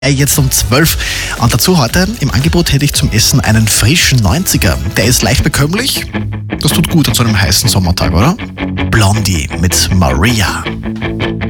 Jetzt um 12. Und dazu heute im Angebot hätte ich zum Essen einen frischen 90er. Der ist leicht bekömmlich. Das tut gut an so einem heißen Sommertag, oder? Blondie mit Maria.